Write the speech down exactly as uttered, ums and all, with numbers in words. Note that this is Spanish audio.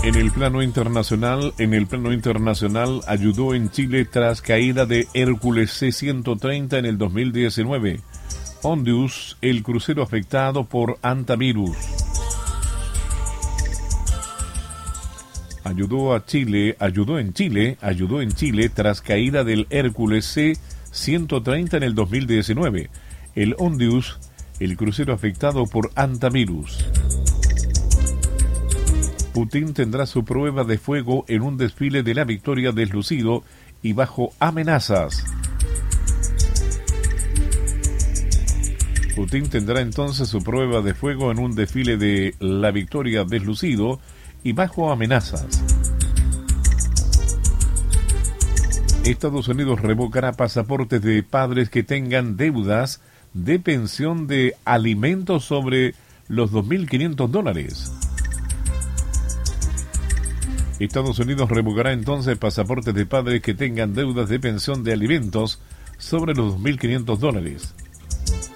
En el plano internacional, en el plano internacional ayudó en Chile tras caída de Hércules C ciento treinta en el dos mil diecinueve. Ondius, el crucero afectado por hantavirus. Ayudó a Chile, ayudó en Chile, ayudó en Chile tras caída del Hércules C ciento treinta en el dos mil diecinueve. El Ondius, el crucero afectado por hantavirus. Putin tendrá su prueba de fuego en un desfile de la victoria deslucido y bajo amenazas. Putin tendrá entonces su prueba de fuego en un desfile de la victoria deslucido y bajo amenazas. Estados Unidos revocará pasaportes de padres que tengan deudas de pensión de alimentos sobre los dos mil quinientos dólares. Estados Unidos revocará entonces pasaportes de padres que tengan deudas de pensión de alimentos sobre los dos mil quinientos dólares.